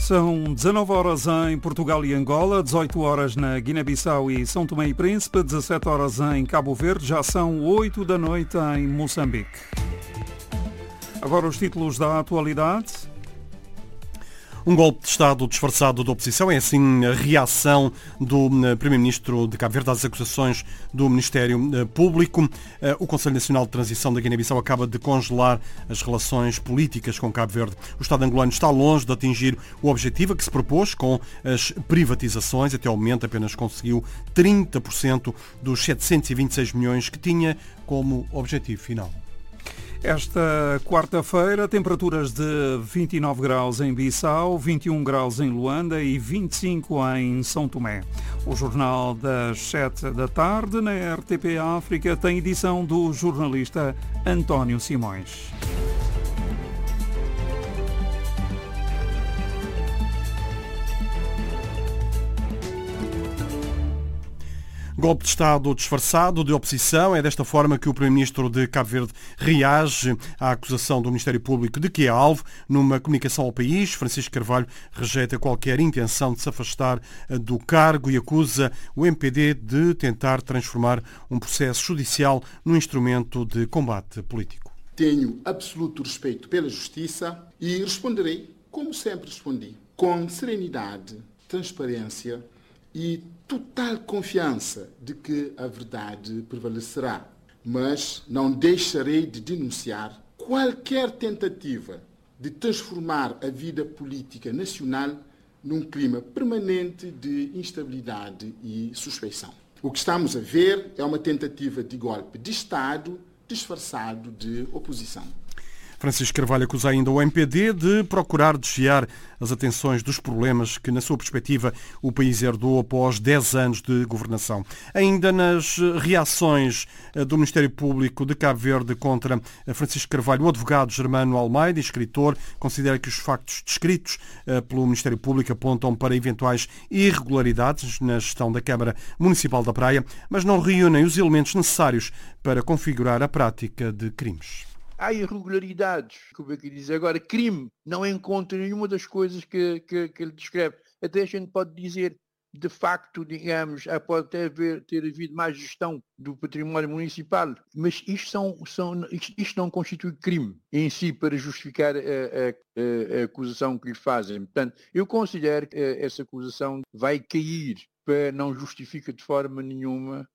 São 19 horas em Portugal e Angola, 18 horas na Guiné-Bissau e São Tomé e Príncipe, 17 horas em Cabo Verde, já são 8 da noite em Moçambique. Agora os títulos da atualidade. Um golpe de Estado disfarçado de oposição é assim a reação do Primeiro-Ministro de Cabo Verde às acusações do Ministério Público. O Conselho Nacional de Transição da Guiné-Bissau acaba de congelar as relações políticas com Cabo Verde. O Estado angolano está longe de atingir o objetivo a que se propôs com as privatizações. Até ao momento apenas conseguiu 30% dos 726 milhões que tinha como objetivo final. Esta quarta-feira, temperaturas de 29 graus em Bissau, 21 graus em Luanda e 25 em São Tomé. O jornal das 7 da tarde na RTP África tem edição do jornalista António Simões. Golpe de Estado disfarçado de oposição. É desta forma que o Primeiro-Ministro de Cabo Verde reage à acusação do Ministério Público de que é alvo. Numa comunicação ao país, Francisco Carvalho rejeita qualquer intenção de se afastar do cargo e acusa o MPD de tentar transformar um processo judicial num instrumento de combate político. Tenho absoluto respeito pela justiça e responderei, como sempre respondi, com serenidade, transparência e total confiança de que a verdade prevalecerá. Mas não deixarei de denunciar qualquer tentativa de transformar a vida política nacional num clima permanente de instabilidade e suspeição. O que estamos a ver é uma tentativa de golpe de Estado disfarçado de oposição. Francisco Carvalho acusa ainda o MPD de procurar desviar as atenções dos problemas que, na sua perspectiva, o país herdou após 10 anos de governação. Ainda nas reações do Ministério Público de Cabo Verde contra Francisco Carvalho, o advogado Germano Almeida, escritor, considera que os factos descritos pelo Ministério Público apontam para eventuais irregularidades na gestão da Câmara Municipal da Praia, mas não reúnem os elementos necessários para configurar a prática de crimes. Há irregularidades, como é que diz agora, crime, não encontra nenhuma das coisas que ele descreve. Até a gente pode dizer, de facto, digamos, pode ter havido mais gestão do património municipal, mas isto não constitui crime em si para justificar a acusação que lhe fazem. Portanto, eu considero que essa acusação vai cair, não justifica de forma nenhuma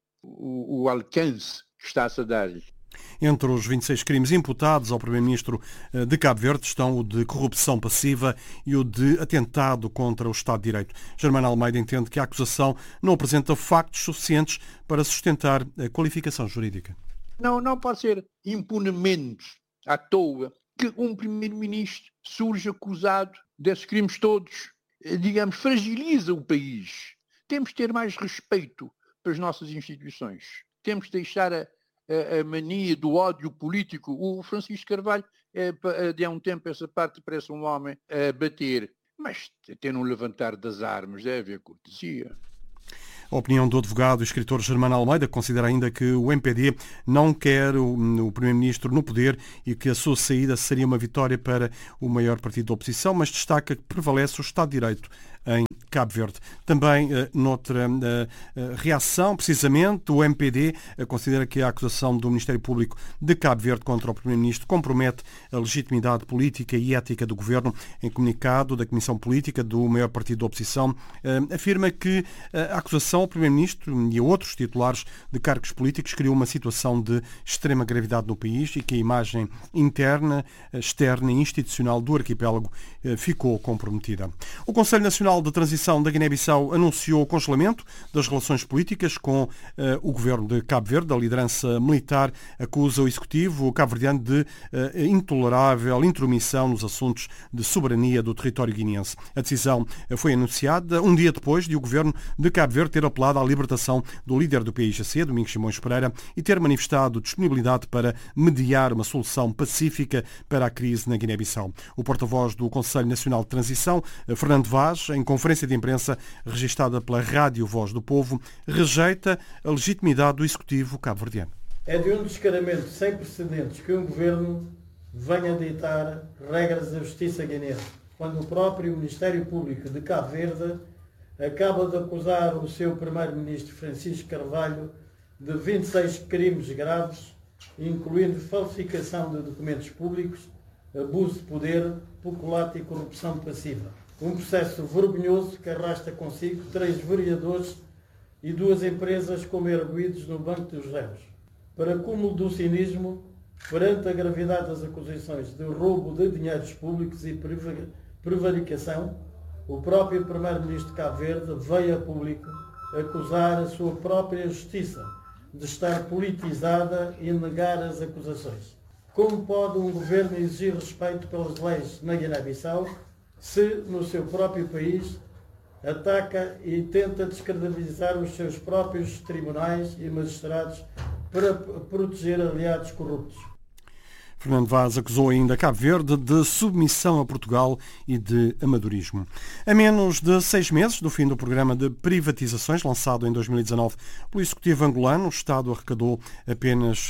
o alcance que está-se a dar-lhe. Entre os 26 crimes imputados ao Primeiro-Ministro de Cabo Verde estão o de corrupção passiva e o de atentado contra o Estado de Direito. Germano Almeida entende que a acusação não apresenta factos suficientes para sustentar a qualificação jurídica. Não pode ser impunemente à toa que um Primeiro-Ministro surge acusado desses crimes todos. Digamos, fragiliza o país. Temos de ter mais respeito pelas nossas instituições. Temos de deixar a mania do ódio político. O Francisco Carvalho, de há um tempo, essa parte parece um homem a bater, mas até não levantar das armas deve haver cortesia. A opinião do advogado e escritor Germano Almeida considera ainda que o MPD não quer o Primeiro-Ministro no poder e que a sua saída seria uma vitória para o maior partido da oposição, mas destaca que prevalece o Estado de Direito em Cabo Verde. Também, noutra reação, precisamente, o MPD considera que a acusação do Ministério Público de Cabo Verde contra o Primeiro-Ministro compromete a legitimidade política e ética do Governo. Em comunicado da Comissão Política do maior partido da oposição, afirma que a acusação ao Primeiro-Ministro e a outros titulares de cargos políticos criou uma situação de extrema gravidade no país e que a imagem interna, externa e institucional do arquipélago ficou comprometida. O Conselho Nacional de Transição da Guiné-Bissau anunciou o congelamento das relações políticas com o governo de Cabo Verde. A liderança militar acusa o executivo cabo-verdiano de intolerável intromissão nos assuntos de soberania do território guineense. A decisão foi anunciada um dia depois de o governo de Cabo Verde ter apelado à libertação do líder do PIGC, Domingos Simões Pereira, e ter manifestado disponibilidade para mediar uma solução pacífica para a crise na Guiné-Bissau. O porta-voz do Conselho Nacional de Transição, Fernando Vaz, em conferência de imprensa registada pela Rádio Voz do Povo, rejeita a legitimidade do executivo cabo-verdiano. É de um descaramento sem precedentes que um governo venha ditar regras da justiça guineense. quando o próprio Ministério Público de Cabo Verde acaba de acusar o seu primeiro-ministro Francisco Carvalho de 26 crimes graves, incluindo falsificação de documentos públicos, abuso de poder, peculato e corrupção passiva. Um processo vergonhoso que arrasta consigo 3 vereadores e 2 empresas como arguidos no banco dos réus. Para cúmulo do cinismo, perante a gravidade das acusações de roubo de dinheiros públicos e prevaricação, o próprio primeiro-ministro de Cabo Verde veio a público acusar a sua própria justiça de estar politizada e negar as acusações. Como pode um governo exigir respeito pelas leis na Guiné-Bissau se, no seu próprio país, ataca e tenta descredibilizar os seus próprios tribunais e magistrados para proteger aliados corruptos? Fernando Vaz acusou ainda Cabo Verde de submissão a Portugal e de amadorismo. A menos de 6 meses do fim do programa de privatizações lançado em 2019 pelo Executivo angolano, o Estado arrecadou apenas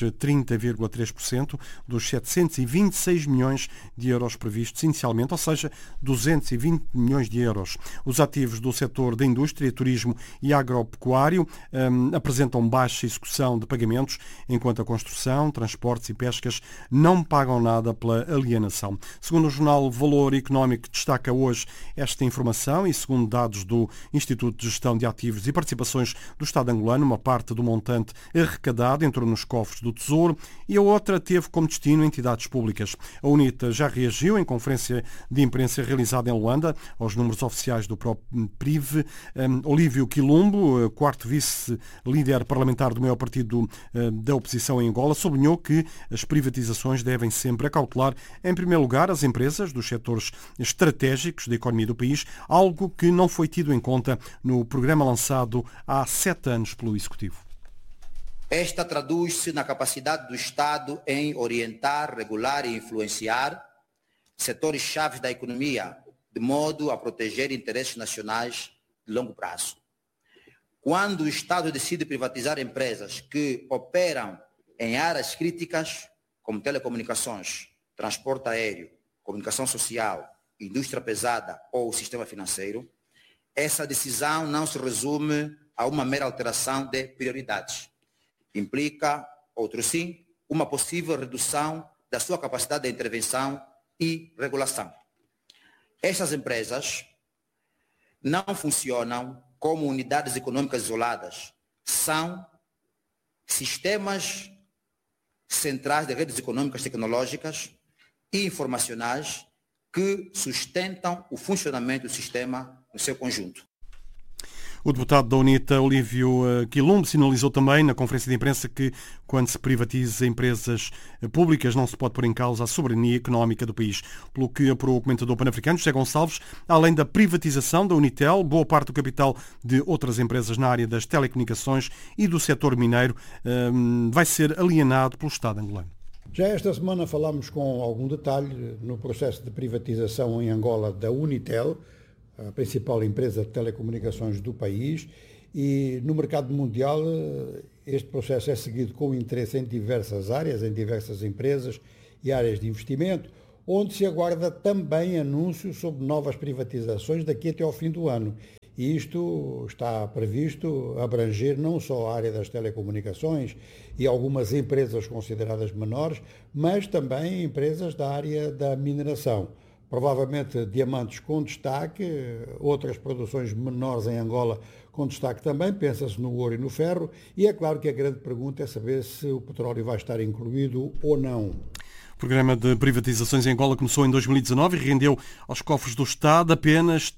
30,3% dos 726 milhões de euros previstos inicialmente, ou seja, 220 milhões de euros. Os ativos do setor da indústria, turismo e agropecuário apresentam baixa execução de pagamentos, enquanto a construção, transportes e pescas não pagam nada pela alienação. Segundo o jornal Valor Económico, que destaca hoje esta informação, e segundo dados do Instituto de Gestão de Ativos e Participações do Estado angolano, uma parte do montante arrecadado entrou nos cofres do Tesouro e a outra teve como destino entidades públicas. A UNITA já reagiu em conferência de imprensa realizada em Luanda aos números oficiais do próprio PRIV. Olívio Quilombo, quarto vice-líder parlamentar do maior partido da oposição em Angola, sublinhou que as privatizações devem sempre acautelar, em primeiro lugar, as empresas dos setores estratégicos da economia do país, algo que não foi tido em conta no programa lançado há 7 anos pelo Executivo. Esta traduz-se na capacidade do Estado em orientar, regular e influenciar setores-chave da economia, de modo a proteger interesses nacionais de longo prazo. Quando o Estado decide privatizar empresas que operam em áreas críticas, como telecomunicações, transporte aéreo, comunicação social, indústria pesada ou sistema financeiro, essa decisão não se resume a uma mera alteração de prioridades. Implica, outro sim, uma possível redução da sua capacidade de intervenção e regulação. Estas empresas não funcionam como unidades econômicas isoladas, são sistemas centrais de redes econômicas, tecnológicas e informacionais que sustentam o funcionamento do sistema no seu conjunto. O deputado da UNITA, Olívio Quilombo, sinalizou também na conferência de imprensa que, quando se privatiza empresas públicas, não se pode pôr em causa a soberania económica do país. Pelo que apurou o comentador pan-africano José Gonçalves, além da privatização da Unitel, boa parte do capital de outras empresas na área das telecomunicações e do setor mineiro vai ser alienado pelo Estado angolano. Já esta semana falámos com algum detalhe no processo de privatização em Angola da Unitel, a principal empresa de telecomunicações do país, e no mercado mundial este processo é seguido com interesse em diversas áreas, em diversas empresas e áreas de investimento, onde se aguarda também anúncios sobre novas privatizações daqui até ao fim do ano. E isto está previsto abranger não só a área das telecomunicações e algumas empresas consideradas menores, mas também empresas da área da mineração. Provavelmente diamantes com destaque, outras produções menores em Angola com destaque também, pensa-se no ouro e no ferro, e é claro que a grande pergunta é saber se o petróleo vai estar incluído ou não. O programa de privatizações em Angola começou em 2019 e rendeu aos cofres do Estado apenas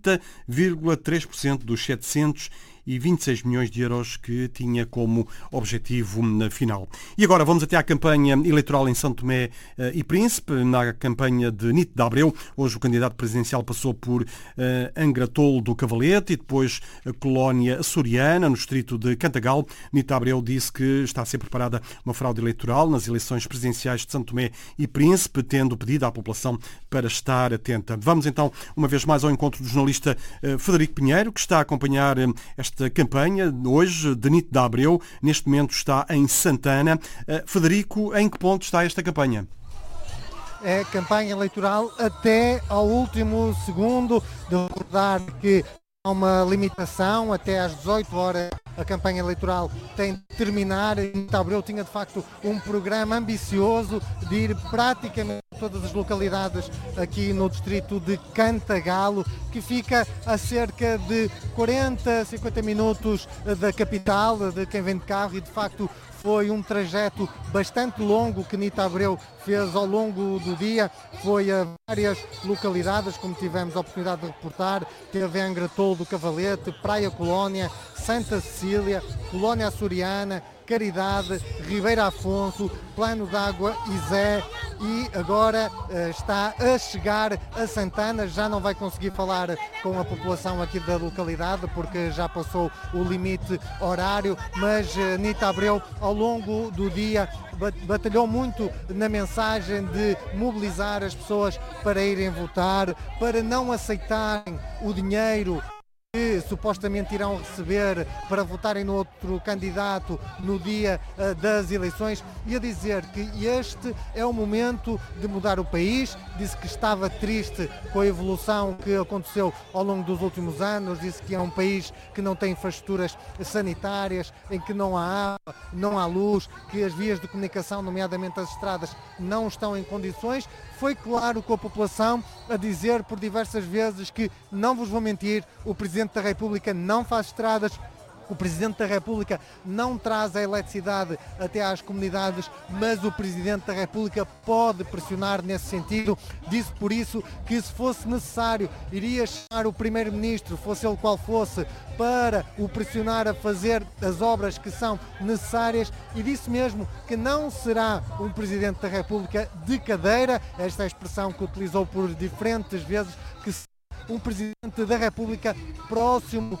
30,3% dos 726 milhões de euros que tinha como objetivo final. E agora vamos até à campanha eleitoral em São Tomé e Príncipe, na campanha de Nito de Abreu. Hoje o candidato presidencial passou por Angratol do Cavalete e depois a colónia açoriana, no distrito de Cantagal. Nito de Abreu disse que está a ser preparada uma fraude eleitoral nas eleições presidenciais de São Tomé e Príncipe, tendo pedido à população para estar atenta. Vamos então, uma vez mais, ao encontro do jornalista Frederico Pinheiro, que está a acompanhar esta campanha hoje de Nito de Abreu. Neste momento está em Santana. Frederico, em que ponto está esta campanha? é campanha eleitoral até ao último segundo. De recordar que há uma limitação, até às 18 horas a campanha eleitoral tem de terminar. Nita Abreu tinha de facto um programa ambicioso de ir praticamente a todas as localidades aqui no distrito de Cantagalo, que fica a cerca de 40, 50 minutos da capital, de quem vem de carro, e de facto foi um trajeto bastante longo que Nita Abreu fez ao longo do dia. Foi a várias localidades, como tivemos a oportunidade de reportar. Teve Angra Tolo do Cavalete, Praia Colónia, Santa Cecília, Colónia Açoriana, Caridade, Ribeira Afonso, Plano d'Água, Isé, e agora está a chegar a Santana. Já não vai conseguir falar com a população aqui da localidade porque já passou o limite horário, mas Nita Abreu ao longo do dia batalhou muito na mensagem de mobilizar as pessoas para irem votar, para não aceitarem o dinheiro que supostamente irão receber para votarem no outro candidato no dia das eleições, e a dizer que este é o momento de mudar o país. Disse que estava triste com a evolução que aconteceu ao longo dos últimos anos, disse que é um país que não tem infraestruturas sanitárias, em que não há água, não há luz, que as vias de comunicação, nomeadamente as estradas, não estão em condições. Foi claro com a população, a dizer por diversas vezes que, não vos vou mentir, o Presidente da República não faz estradas, o Presidente da República não traz a eletricidade até às comunidades, mas o Presidente da República pode pressionar nesse sentido. Disse por isso que, se fosse necessário, iria chamar o Primeiro-Ministro, fosse ele qual fosse, para o pressionar a fazer as obras que são necessárias, e disse mesmo que não será um Presidente da República de cadeira, esta é a expressão que utilizou por diferentes vezes, que será um Presidente da República próximo.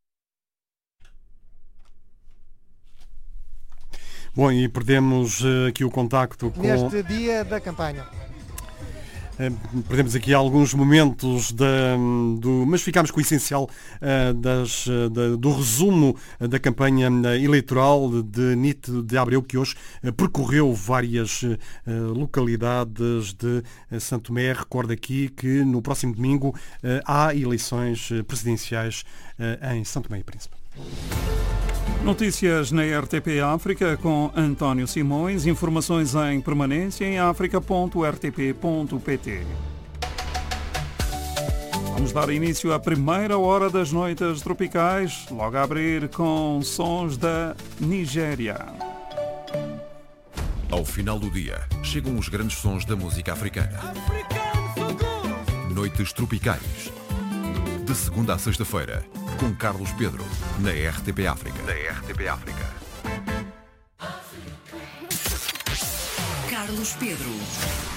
Bom, e perdemos aqui o contacto com... Neste dia da campanha. Perdemos aqui alguns momentos, mas ficámos com o essencial do resumo da campanha eleitoral de Nita Abreu, que hoje percorreu várias localidades de Santo Tomé. Recordo aqui que no próximo domingo há eleições presidenciais em São Tomé e Príncipe. Notícias na RTP África com António Simões. Informações em permanência em africa.rtp.pt. Vamos dar início à primeira hora das noites tropicais, logo a abrir com sons da Nigéria. Ao final do dia, chegam os grandes sons da música africana. Noites tropicais. De segunda a sexta-feira, com Carlos Pedro, na RTP África. Carlos Pedro.